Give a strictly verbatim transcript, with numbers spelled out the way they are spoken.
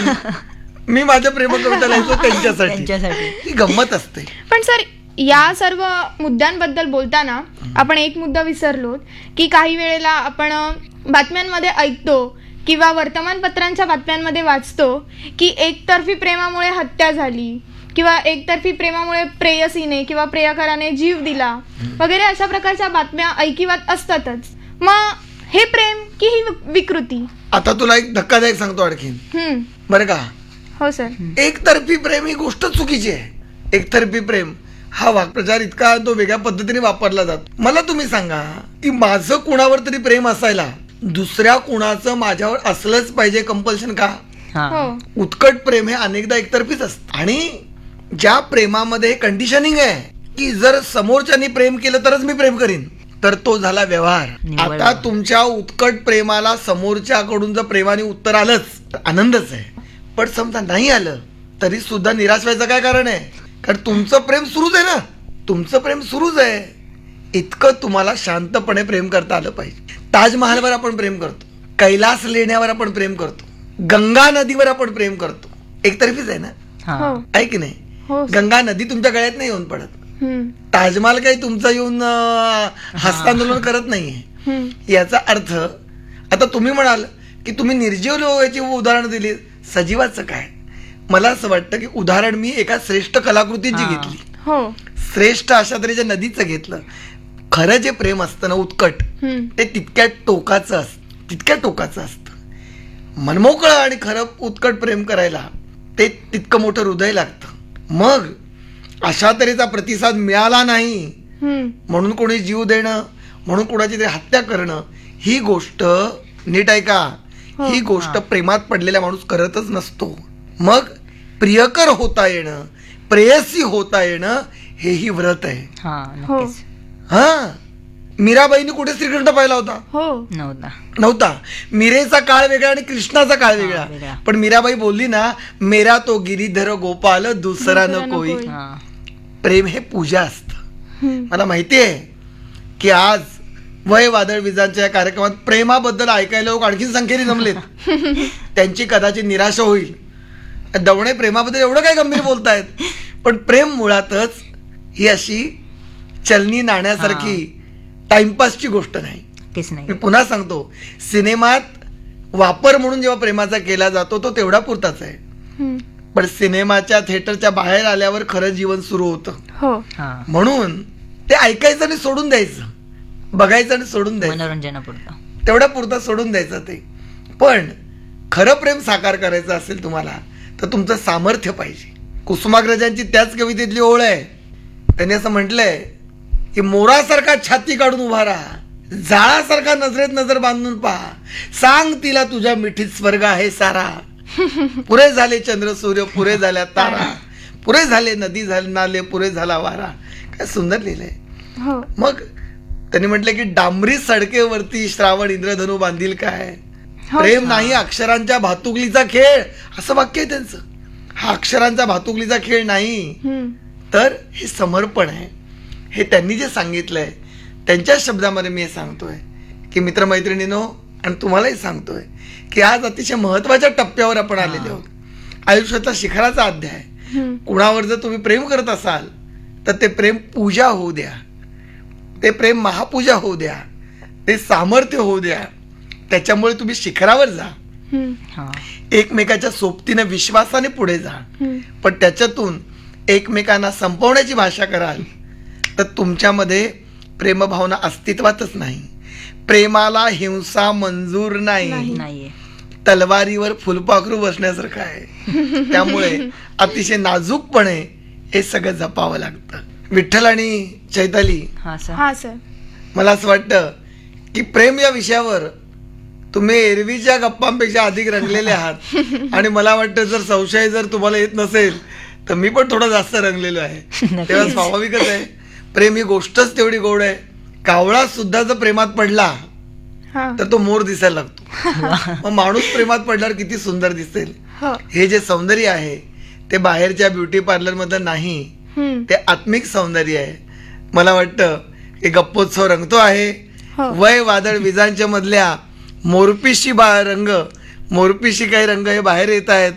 मी माझ्या प्रेम कविता लिहायचो त्यांच्यासाठी. त्यांच्यासाठी ही गंमत असते. पण सर, या सर्व मुद्द्यांबद्दल बोलताना आपण एक मुद्दा विसरलो की काही वेळेला आपण बातम्यांमध्ये ऐकतो किंवा वर्तमानपत्रांच्या बातम्यांमध्ये वाचतो की एकतर्फी प्रेमामुळे हत्या झाली किंवा एकतर्फी प्रेमामुळे प्रेयसीने किंवा प्रियकराने जीव दिला वगैरे अशा प्रकारच्या बातम्या ऐकिवात असतातच. मग हे प्रेम की ही विकृती? आता तुला एक धक्कादायक सांगतो आणखीन, हम्म. बरं का. हो सर. एकतर्फी प्रेम ही गोष्ट चुकीची आहे. एकतर्फी प्रेम हा वाक्प्रचार इतका तो वेगळ्या पद्धतीने वापरला जातो. मला तुम्ही सांगा की माझं कुणावर तरी प्रेम असायला दुसऱ्या कुणाचं माझ्यावर असलंच पाहिजे कंपल्शन का? हो. उत्कट प्रेम हे अनेकदा एकतर्फीच असतं. आणि ज्या प्रेमामध्ये कंडिशनिंग आहे की जर समोरच्यानी प्रेम केलं तरच मी प्रेम करीन, तर तो झाला व्यवहार. आता तुमच्या उत्कट प्रेमाला समोरच्याकडून जर प्रेमाने उत्तर आलंच तर आनंदच आहे, पण समजा नाही आलं तरी सुद्धा निराश व्हायचं काय कारण आहे? कारण तुमचं प्रेम सुरूच आहे ना, तुमचं प्रेम सुरूच आहे. इतकं तुम्हाला शांतपणे प्रेम करता आलं पाहिजे. ताजमहालवर आपण प्रेम करतो, कैलास लेण्यावर आपण प्रेम करतो, गंगा नदीवर आपण प्रेम करतो. एकतर्फीच आहे ना, आहे की नाही? गंगा नदी तुमच्या गळ्यात नाही येऊन पडत, ताजमहाल काही तुमचा येऊन हस्तांदोलन करत नाहीये. याचा अर्थ आता तुम्ही म्हणाल की तुम्ही निर्जीव लोकांची उदाहरण दिली, सजीवाचं काय? मला असं वाटतं की उदाहरण मी एका श्रेष्ठ कलाकृतीची घेतली, श्रेष्ठ अशा तऱ्हेच्या नदीचं घेतलं. खरं जे प्रेम असतं ना उत्कट, ते तितक्या टोकाचं असतं, तितक्या टोकाचं असतं. मनमोकळं आणि खरं उत्कट प्रेम करायला ते तितकं मोठं हृदय लागतं. मग अशा तऱ्हेचा प्रतिसाद मिळाला नाही म्हणून कोणी जीव देणं, म्हणून कोणाची तरी हत्या करणं, ही गोष्ट नीट आहे का? ही गोष्ट प्रेमात पडलेला माणूस करतच नसतो. मग प्रियकर होता येणं, प्रेयसी होता येणं हेही व्रत आहे. हा, मीराबाईंनी कुठे श्रीकृष्ण पाहिला होता? नव्हता. मीरेचा काळ वेगळा आणि कृष्णाचा काळ वेगळा. पण मीराबाई बोलली ना, मेरा तो गिरीधर गोपाल दुसरा न कोई. प्रेम हे पूजा असतं. मला माहिती आहे की आज वय वादळ विजांच्या या कार्यक्रमात प्रेमाबद्दल ऐकायला लोक आणखीन संख्येने जमलेत. त्यांची कदाचित निराशा होईल. दवणे प्रेमाबद्दल एवढं काय गंभीर बोलतायत, पण प्रेम मुळातच ही अशी चलनी नाण्यासारखी टाइमपासची गोष्ट नाही. मी पुन्हा सांगतो, सिनेमात वापर म्हणून जेव्हा प्रेमाचा केला जातो तो तेवढा पुरताच आहे, पण सिनेमाच्या थिएटरच्या बाहेर आल्यावर खरं जीवन सुरू होतं. म्हणून ते ऐकायचं आणि सोडून द्यायचं, बघायचं आणि सोडून द्यायचं, मनोरंजनापुरतं तेवढ्या पुरता सोडून द्यायचं ते. पण खरं प्रेम साकार करायचं असेल तुम्हाला तर तुमचं सामर्थ्य पाहिजे. कुसुमाग्रजांची त्याच कवितेतली ओळ आहे. त्यांनी असं म्हटलंय की मोरासारखा छाती काढून उभा राहा, जाळासारखा नजरेत नजर बांधून पहा, सांग तिला तुझ्या मिठीत स्वर्ग आहे सारा. पुरे झाले चंद्र सूर्य, पुरे झाल्या तारा, पुरे झाले नदी झाले नाले, पुरे झाला वारा. काय सुंदर लिहिलंय. मग त्यांनी म्हटलं की डांबरी सडकेवरती श्रावण इंद्रधनू बांधील काय, प्रेम नाही अक्षरांच्या भातुकलीचा खेळ, असं वाक्य आहे त्यांचं. हा अक्षरांचा भातुकलीचा खेळ नाही, तर हे समर्पण आहे. हे त्यांनी जे सांगितलंय त्यांच्या शब्दामध्ये मी हे सांगतोय की मित्रमैत्रिणींनो, आणि तुम्हालाही सांगतोय की आज अतिशय महत्वाच्या टप्प्यावर आपण आलेले आहोत. आयुष्याचा शिखराचा अध्याय. कुणावर जर तुम्ही प्रेम करत असाल तर ते प्रेम पूजा होऊ द्या, ते प्रेम महापूजा होऊ द्या, ते सामर्थ्य होऊ द्या. त्याच्यामुळे तुम्ही शिखरावर जा, एकमेकाच्या सोबतीने विश्वासाने पुढे जा. पण त्याच्यातून एकमेकांना संपवण्याची भाषा कराल तर तुमच्यामध्ये प्रेमभावना अस्तित्वातच नाही. प्रेमाला हिंसा मंजूर नाही, तलवारीवर फुलपाखरू बसण्यासारखं आहे. त्यामुळे अतिशय नाजूकपणे हे सगळं जपावं लागतं. विठ्ठल आणि चैताली, मला असं वाटतं की प्रेम या विषयावर तुम्ही एरवीच्या गप्पांपेक्षा अधिक रंगलेले आहात. आणि मला वाटतं जर संशय जर तुम्हाला येत नसेल तर मी पण थोडं जास्त रंगलेलो आहे. तेव्हा स्वाभाविकच आहे, प्रेम ही गोष्टच तेवढी गोड आहे. कावळा सुद्धा जर प्रेमात पडला तर तो मोर दिसायला लागतो. मग माणूस प्रेमात पडल्यावर किती सुंदर दिसेल. हे जे सौंदर्य आहे ते बाहेरच्या ब्युटी पार्लर मध्ये नाही, ते आत्मिक सौंदर्य आहे. मला वाटतं की गप्पोत्सव रंगतो आहे. वय वादळ विजांच्या मधल्या मोरपिशी बा रंग, मोरपिशी काही रंग हे बाहेर येत आहेत.